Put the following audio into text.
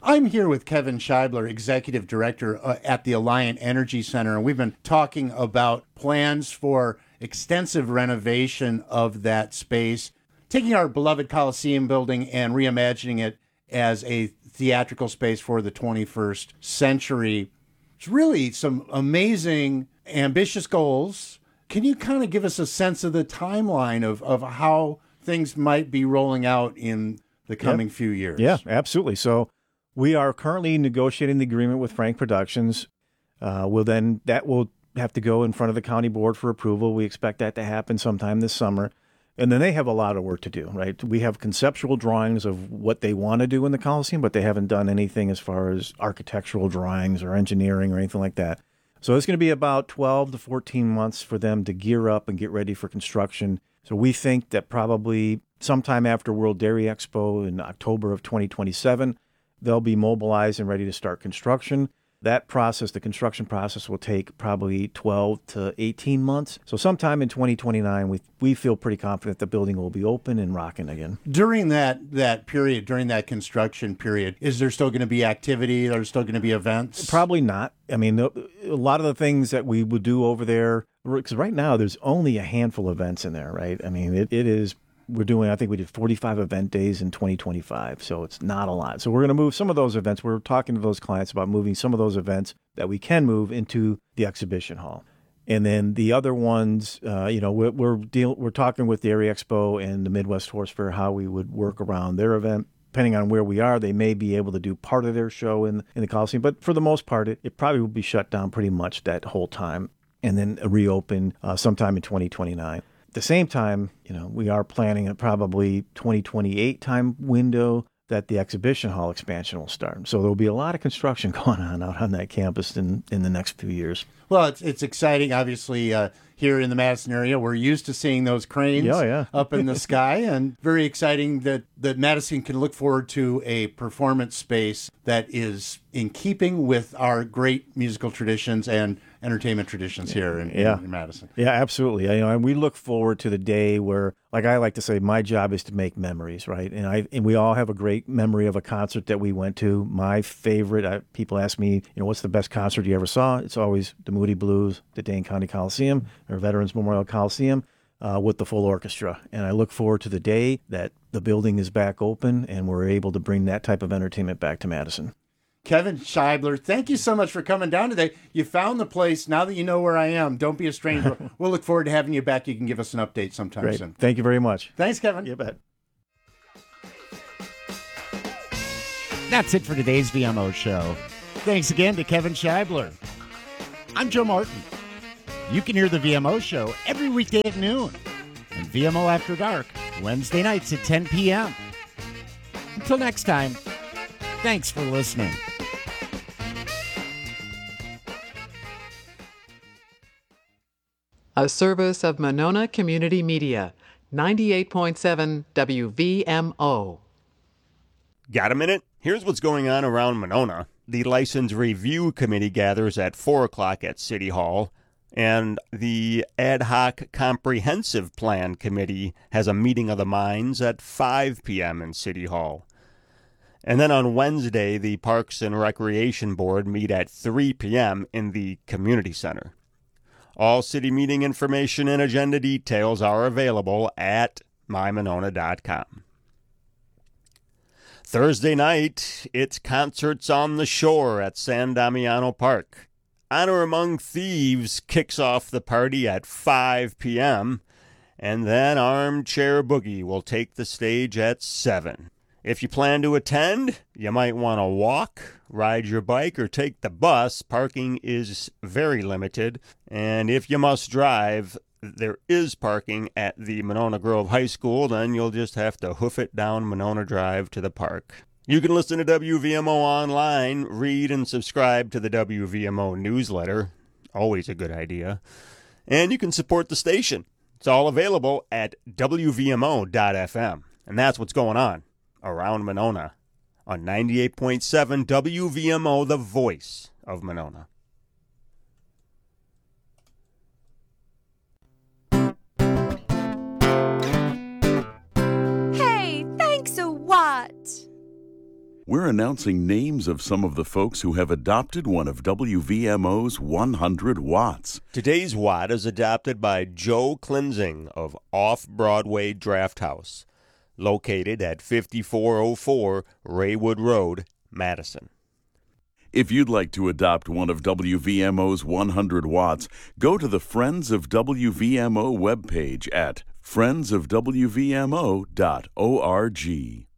I'm here with Kevin Scheibler, Executive Director at the Alliant Energy Center, and we've been talking about plans for extensive renovation of that space, taking our beloved Coliseum building and reimagining it as a theatrical space for the 21st century. It's really some amazing, ambitious goals. Can you kind of give us a sense of the timeline of how things might be rolling out in the coming few years? Yeah, absolutely. So we are currently negotiating the agreement with Frank Productions. That will have to go in front of the county board for approval. We expect that to happen sometime this summer. And then they have a lot of work to do, right? We have conceptual drawings of what they want to do in the Coliseum, but they haven't done anything as far as architectural drawings or engineering or anything like that. So it's going to be about 12 to 14 months for them to gear up and get ready for construction. So we think that probably sometime after World Dairy Expo in October of 2027, they'll be mobilized and ready to start construction. That process, the construction process, will take probably 12 to 18 months. So sometime in 2029, we feel pretty confident the building will be open and rocking again. During that period, during that construction period, is there still going to be activity? Are there still going to be events? Probably not. I mean, a lot of the things that we would do over there, because right now there's only a handful of events in there, right? I mean, it is... I think we did 45 event days in 2025, so it's not a lot. So we're going to move some of those events. We're talking to those clients about moving some of those events that we can move into the exhibition hall. And then the other ones, we're talking with Dairy Expo and the Midwest Horse Fair how we would work around their event. Depending on where we are, they may be able to do part of their show in the Coliseum, but for the most part, it probably will be shut down pretty much that whole time and then reopen sometime in 2029. At the same time, we are planning a probably 2028 time window that the exhibition hall expansion will start. So there'll be a lot of construction going on out on that campus in the next few years. Well, it's exciting, obviously, here in the Madison area. We're used to seeing those cranes up in the sky, and very exciting that Madison can look forward to a performance space that is in keeping with our great musical traditions and entertainment traditions here in Madison. Yeah, absolutely. And we look forward to the day where, like I like to say, my job is to make memories, right? And we all have a great memory of a concert that we went to. My favorite, people ask me, what's the best concert you ever saw? It's always the Moody Blues, the Dane County Coliseum, or Veterans Memorial Coliseum with the full orchestra. And I look forward to the day that the building is back open and we're able to bring that type of entertainment back to Madison. Kevin Scheibler, thank you so much for coming down today. You found the place. Now that you know where I am, don't be a stranger. We'll look forward to having you back. You can give us an update sometime soon. Thank you very much. Thanks, Kevin. You bet. That's it for today's VMO show. Thanks again to Kevin Scheibler. I'm Joe Martin. You can hear the VMO show every weekday at noon and VMO After Dark, Wednesday nights at 10 p.m. Until next time, thanks for listening. A service of Monona Community Media, 98.7 WVMO. Got a minute? Here's what's going on around Monona. The License Review Committee gathers at 4 o'clock at City Hall, and the Ad Hoc Comprehensive Plan Committee has a meeting of the minds at 5 p.m. in City Hall. And then on Wednesday, the Parks and Recreation Board meet at 3 p.m. in the Community Center. All city meeting information and agenda details are available at mymonona.com. Thursday night, it's Concerts on the Shore at San Damiano Park. Honor Among Thieves kicks off the party at 5 p.m., and then Armchair Boogie will take the stage at 7. If you plan to attend, you might want to walk, ride your bike, or take the bus. Parking is very limited. And if you must drive, there is parking at the Monona Grove High School. Then you'll just have to hoof it down Monona Drive to the park. You can listen to WVMO online, read and subscribe to the WVMO newsletter. Always a good idea. And you can support the station. It's all available at WVMO.fm. And that's what's going on around Monona on 98.7 WVMO, the voice of Monona. Hey, thanks a what? We're announcing names of some of the folks who have adopted one of WVMO's 100 watts. Today's Watt is adopted by Joe Klinzing of Off-Broadway Draft House, located at 5404 Raywood Road, Madison. If you'd like to adopt one of WVMO's 100 watts, go to the Friends of WVMO webpage at friendsofwvmo.org.